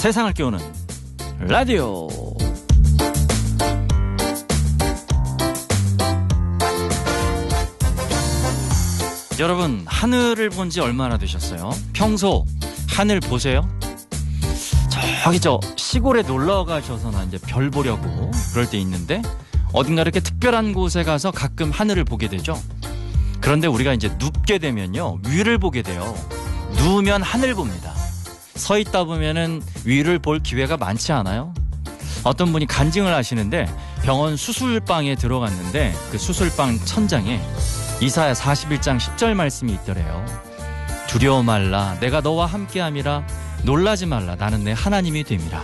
세상을 깨우는 라디오. 여러분, 하늘을 본 지 얼마나 되셨어요? 평소 하늘 보세요? 저기 시골에 놀러 가셔서나 이제 별 보려고 그럴 때 있는데 어딘가 이렇게 특별한 곳에 가서 가끔 하늘을 보게 되죠. 그런데 우리가 이제 눕게 되면요, 위를 보게 돼요. 누우면 하늘 봅니다. 서 있다 보면은 위를 볼 기회가 많지 않아요? 어떤 분이 간증을 하시는데 병원 수술방에 들어갔는데 그 수술방 천장에 이사야 41장 10절 말씀이 있더래요. 두려워 말라, 내가 너와 함께함이라. 놀라지 말라, 나는 내 하나님이 됨이라.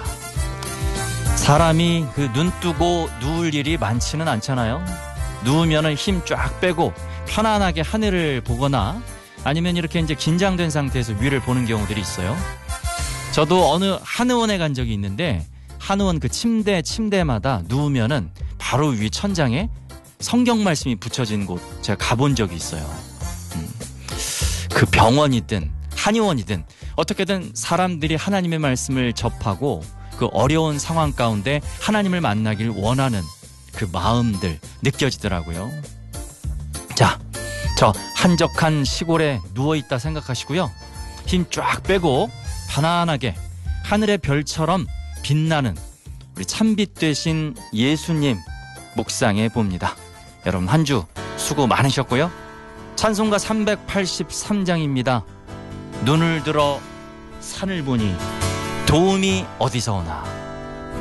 사람이 그 눈 뜨고 누울 일이 많지는 않잖아요. 누우면은 힘 쫙 빼고 편안하게 하늘을 보거나 아니면 이렇게 이제 긴장된 상태에서 위를 보는 경우들이 있어요. 저도 어느 한의원에 간 적이 있는데 한의원 그 침대마다 누우면은 바로 위 천장에 성경 말씀이 붙여진 곳 제가 가본 적이 있어요. 그 병원이든 한의원이든 어떻게든 사람들이 하나님의 말씀을 접하고 그 어려운 상황 가운데 하나님을 만나길 원하는 그 마음들 느껴지더라고요. 자, 저 한적한 시골에 누워있다 생각하시고요. 힘 쫙 빼고 편안하게 하늘의 별처럼 빛나는 우리 참빛 되신 예수님 묵상해 봅니다. 여러분, 한 주 수고 많으셨고요. 찬송가 383장입니다. 눈을 들어 산을 보니 도움이 어디서 오나.